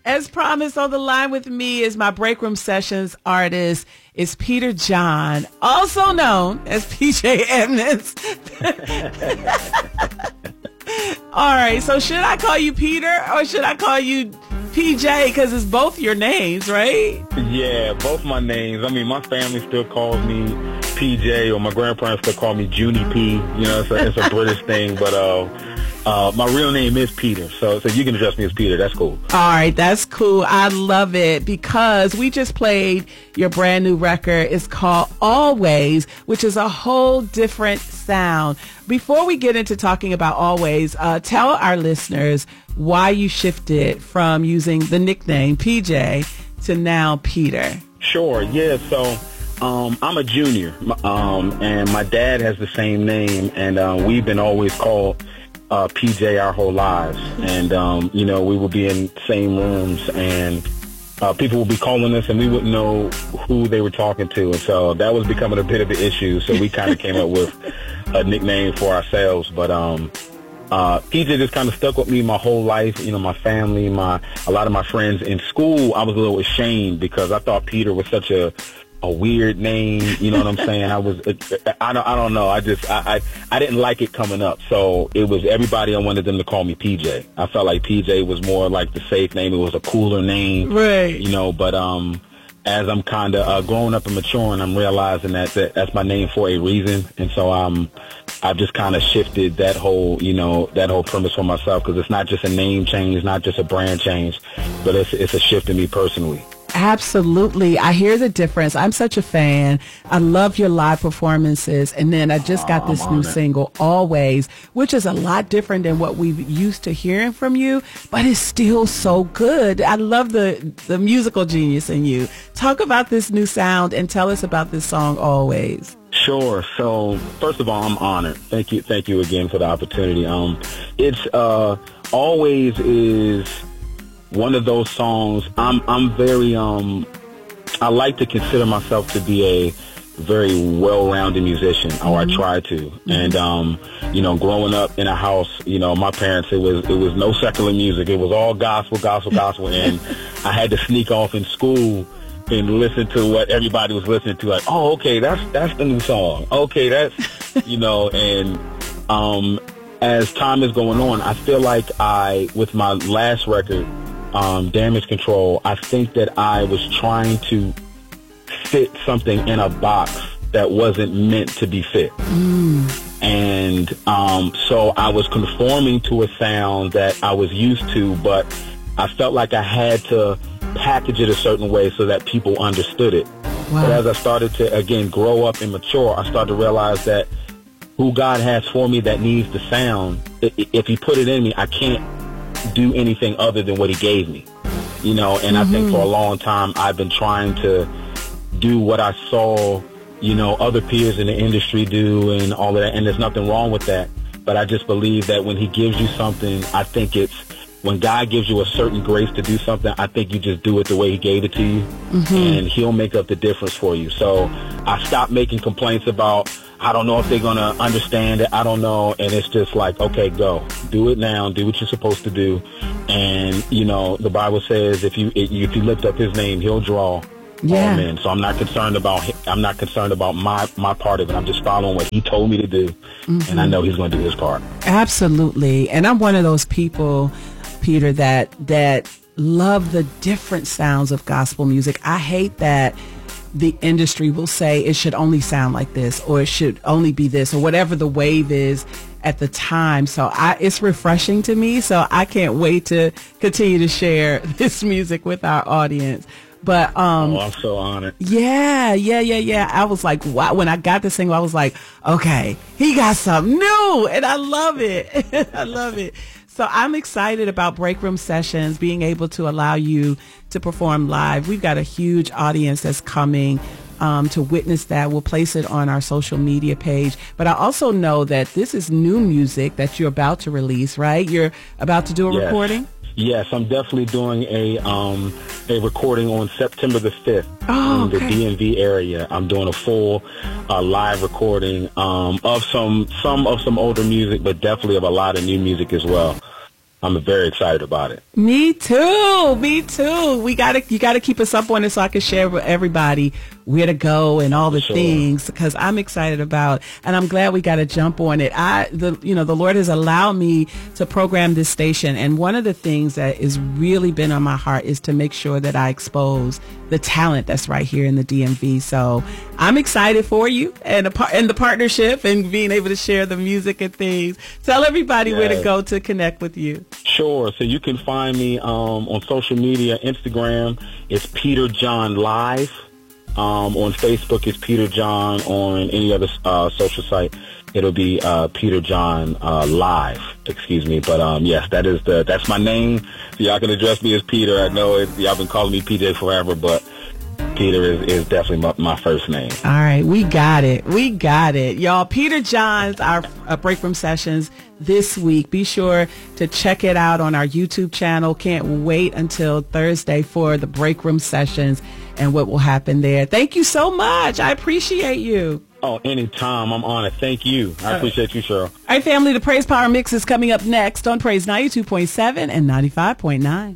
As promised, on the line with me is my Break Room Sessions artist, is Peter John, also known as PJ Edmonds. All right, so should I call you Peter or should I call you PJ? Because it's both your names, right? Yeah, both my names. I mean, my family still calls me PJ, or my grandparents still call me Junie P. You know, it's a British thing, but my real name is Peter, so you can address me as Peter. That's cool. All right, that's cool. I love it because we just played your brand new record. It's called Always, which is a whole different sound. Before we get into talking about Always, tell our listeners why you shifted from using the nickname PJ to now Peter. Sure, yeah, so I'm a junior, and my dad has the same name, and we've been always called PJ our whole lives. And, you know, we would be in the same rooms, and people would be calling us, and we wouldn't know who they were talking to. And so that was becoming a bit of an issue. So we kind of came up with a nickname for ourselves. But PJ just kind of stuck with me my whole life. You know, my family, a lot of my friends in school. I was a little ashamed because I thought Peter was such a weird name, you know what I'm saying? I don't know. I didn't like it coming up. So it was everybody, I wanted them to call me PJ. I felt like PJ was more like the safe name. It was a cooler name. Right. You know, but as I'm kind of growing up and maturing, I'm realizing that's my name for a reason. And so I've just kind of shifted that whole premise for myself, because it's not just a name change, not just a brand change, but it's a shift in me personally. Absolutely. I hear the difference. I'm such a fan. I love your live performances. And then I just got this new single, Always, which is a lot different than what we've used to hearing from you, but it's still so good. I love the musical genius in you. Talk about this new sound and tell us about this song, Always. Sure. So first of all, I'm honored. Thank you again for the opportunity. It's Always is one of those songs. I'm very I like to consider myself to be a very well-rounded musician, or I try to. And you know, growing up in a house, you know, my parents, it was no secular music. It was all gospel, and I had to sneak off in school and listen to what everybody was listening to. Like, oh, okay, that's the new song. Okay, that's, you know, and as time is going on, I feel like with my last record, Damage Control, I think that I was trying to fit something in a box that wasn't meant to be fit. And so I was conforming to a sound that I was used to, but I felt like I had to package it a certain way so that people understood it. Wow. But as I started to, again, grow up and mature, I started to realize that who God has for me that needs the sound, if he put it in me, I can't do anything other than what he gave me, you know. And I think for a long time I've been trying to do what I saw, you know, other peers in the industry do and all of that, and there's nothing wrong with that. But I just believe that when he gives you something, I think it's when God gives you a certain grace to do something, I think you just do it the way he gave it to you, and he'll make up the difference for you. So I stopped making complaints about, I don't know if they're going to understand it, I don't know, and it's just like, okay, go. Do it now, do what you're supposed to do. And, you know, the Bible says if you lift up his name, he'll draw all men. So I'm not concerned about my part of it. I'm just following what he told me to do, and I know he's going to do his part. Absolutely. And I'm one of those people, Peter, that love the different sounds of gospel music. I hate that the industry will say it should only sound like this, or it should only be this, or whatever the wave is at the time. So it's refreshing to me. So I can't wait to continue to share this music with our audience. But I'm so honored. Yeah. I was like, wow. When I got this single, I was like, okay, he got something new, and I love it. I love it. So I'm excited about Break Room Sessions, being able to allow you to perform live. We've got a huge audience that's coming to witness that. We'll place it on our social media page. But I also know that this is new music that you're about to release, right? You're about to do a recording? Yes, I'm definitely doing a recording on September the 5th in the DMV area. I'm doing a full live recording of some older music, but definitely of a lot of new music as well. I'm very excited about it. Me too. You gotta keep us up on it so I can share with everybody where to go and all the things, because I'm excited about, and I'm glad we got to jump on it. The Lord has allowed me to program this station, and one of the things that has really been on my heart is to make sure that I expose the talent that's right here in the DMV. So I'm excited for you and the partnership and being able to share the music and things. Tell everybody where to go to connect with you. Sure. So you can find me on social media. Instagram, it's Peter John Live. On Facebook, it's Peter John. On any other social site, it'll be Peter John Live. Excuse me. But yes, that's my name. So y'all can address me as Peter. I know y'all been calling me PJ forever, but Peter is definitely my first name. All right, we got it, y'all. Peter John's our Break Room Sessions this week. Be sure to check it out on our YouTube channel. Can't wait until Thursday for the Break Room Sessions and what will happen there. Thank you so much. I appreciate you. Oh, anytime. I'm honored. Thank you. I appreciate you, Cheryl. All right, family, the Praise Power Mix is coming up next on Praise 92.7 and 95.9.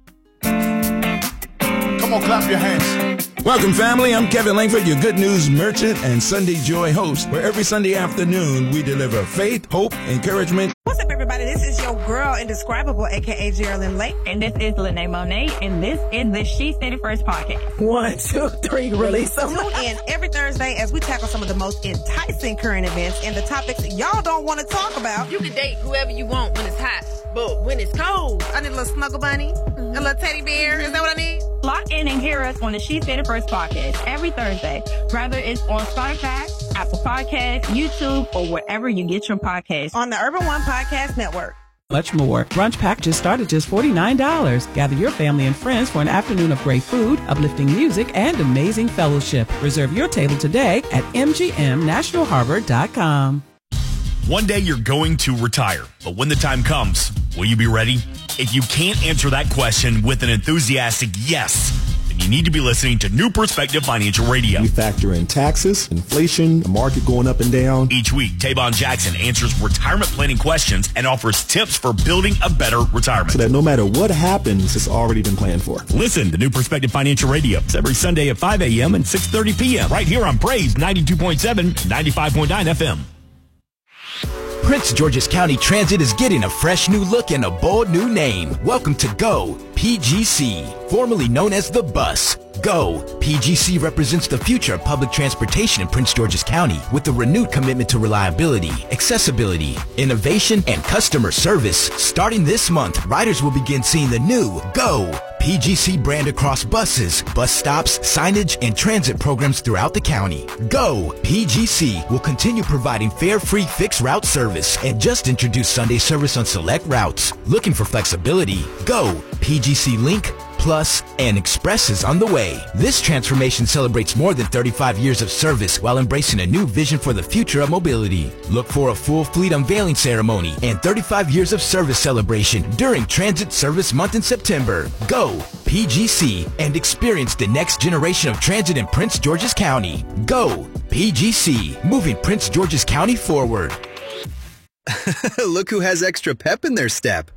Come on, clap your hands. Welcome, family. I'm Kevin Langford, your Good News merchant and Sunday Joy host, where every Sunday afternoon we deliver faith, hope, encouragement. What's up, everybody? This is your girl, Indescribable, a.k.a. Geraldine Lake. And this is Lene Monet, and this is the She Said It First podcast. 1, 2, 3, release them. Tune in every Thursday as we tackle some of the most enticing current events and the topics that y'all don't want to talk about. You can date whoever you want when it's hot, but when it's cold, I need a little snuggle bunny, a little teddy bear. Is that what I need? Lock in and hear us on the She Said It First podcast every Thursday, whether it's on Spotify, Apple Podcasts, YouTube, or wherever you get your podcasts. On the Urban One Podcast Network. Much more. Brunch packages start at just $49. Gather your family and friends for an afternoon of great food, uplifting music, and amazing fellowship. Reserve your table today at mgmnationalharbor.com. One day you're going to retire, but when the time comes, will you be ready? If you can't answer that question with an enthusiastic yes, then you need to be listening to New Perspective Financial Radio. We factor in taxes, inflation, the market going up and down. Each week, Tavon Jackson answers retirement planning questions and offers tips for building a better retirement. So that no matter what happens, it's already been planned for. Listen to New Perspective Financial Radio. It's every Sunday at 5 a.m. and 6:30 p.m. right here on Praise 92.7 and 95.9 FM. Prince George's County Transit is getting a fresh new look and a bold new name. Welcome to GO PGC, formerly known as the Bus. GO PGC represents the future of public transportation in Prince George's County with a renewed commitment to reliability, accessibility, innovation, and customer service. Starting this month, riders will begin seeing the new GO PGC brand across buses, bus stops, signage, and transit programs throughout the county. GO PGC will continue providing fare-free fixed route service and just introduced Sunday service on select routes. Looking for flexibility? GO PGC Link, Plus, and Express is on the way. This transformation celebrates more than 35 years of service while embracing a new vision for the future of mobility. Look for a full fleet unveiling ceremony and 35 years of service celebration during Transit Service Month in September. GO PGC and experience the next generation of transit in Prince George's County. GO PGC, moving Prince George's County forward. Look who has extra pep in their step.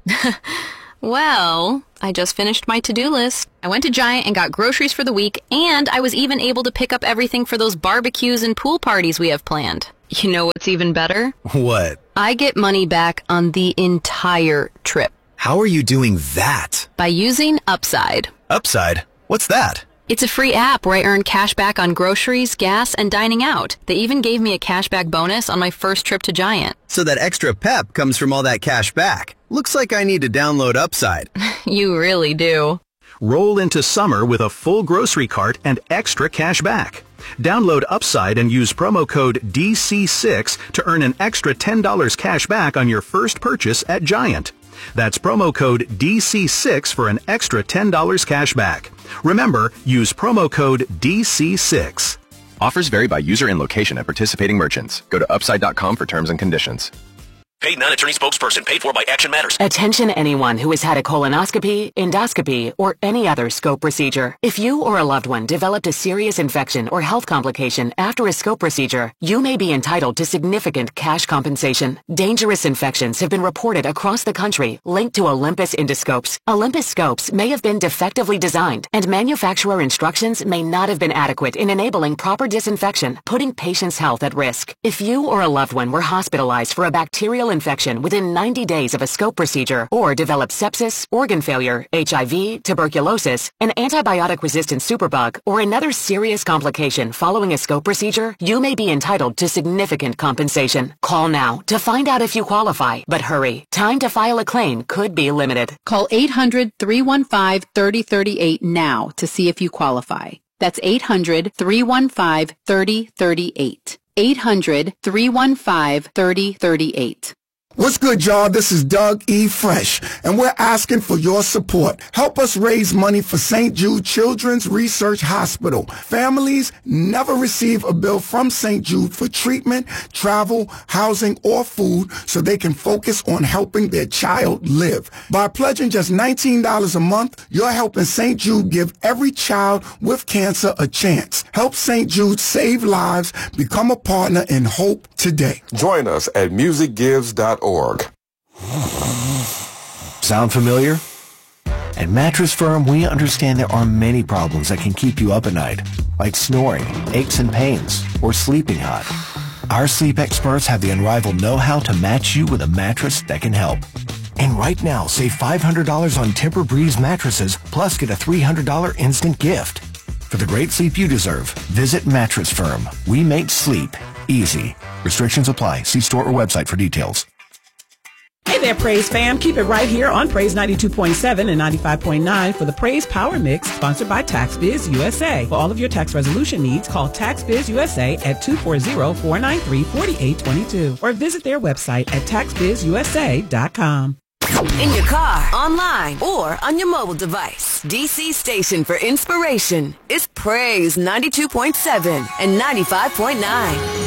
Well, I just finished my to-do list. I went to Giant and got groceries for the week, and I was even able to pick up everything for those barbecues and pool parties we have planned. You know what's even better? What? I get money back on the entire trip. How are you doing that? By using Upside. Upside? What's that? It's a free app where I earn cash back on groceries, gas, and dining out. They even gave me a cashback bonus on my first trip to Giant. So that extra pep comes from all that cash back. Looks like I need to download Upside. You really do. Roll into summer with a full grocery cart and extra cash back. Download Upside and use promo code DC6 to earn an extra $10 cash back on your first purchase at Giant. That's promo code DC6 for an extra $10 cash back. Remember, use promo code DC6. Offers vary by user and location at participating merchants. Go to upside.com for terms and conditions. Paid non-attorney spokesperson. Paid for by Action Matters. Attention anyone who has had a colonoscopy, endoscopy, or any other scope procedure. If you or a loved one developed a serious infection or health complication after a scope procedure, you may be entitled to significant cash compensation. Dangerous infections have been reported across the country linked to Olympus endoscopes. Olympus scopes may have been defectively designed, and manufacturer instructions may not have been adequate in enabling proper disinfection, putting patients' health at risk. If you or a loved one were hospitalized for a bacterial infection within 90 days of a scope procedure, or developed sepsis, organ failure, HIV, tuberculosis, an antibiotic-resistant superbug, or another serious complication following a scope procedure, you may be entitled to significant compensation. Call now to find out if you qualify, but hurry. Time to file a claim could be limited. Call 800-315-3038 now to see if you qualify. That's 800-315-3038. 800-315-3038. What's good, y'all? This is Doug E. Fresh, and we're asking for your support. Help us raise money for St. Jude Children's Research Hospital. Families never receive a bill from St. Jude for treatment, travel, housing, or food so they can focus on helping their child live. By pledging just $19 a month, you're helping St. Jude give every child with cancer a chance. Help St. Jude save lives. Become a partner in hope today. Join us at musicgives.org. Sound familiar? At Mattress Firm, we understand there are many problems that can keep you up at night, like snoring, aches and pains, or sleeping hot. Our sleep experts have the unrivaled know-how to match you with a mattress that can help. And right now, save $500 on Tempur-Breeze mattresses, plus get a $300 instant gift. For the great sleep you deserve, visit Mattress Firm. We make sleep easy. Restrictions apply. See store or website for details. Hey there, Praise fam. Keep it right here on Praise 92.7 and 95.9 for the Praise Power Mix, sponsored by TaxBiz USA. For all of your tax resolution needs, call TaxBiz USA at 240-493-4822 or visit their website at taxbizusa.com. In your car, online, or on your mobile device, DC station for inspiration is Praise 92.7 and 95.9.